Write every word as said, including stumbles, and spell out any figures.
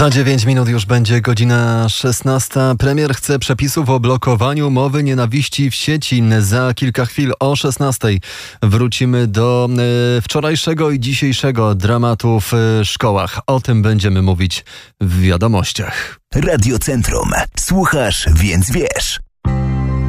Za dziewięć minut już będzie godzina szesnasta. Premier chce przepisów o blokowaniu mowy nienawiści w sieci. Za kilka chwil o szesnastej wrócimy do y, wczorajszego i dzisiejszego dramatu w y, szkołach. O tym będziemy mówić w wiadomościach. Radio Centrum. Słuchasz, więc wiesz.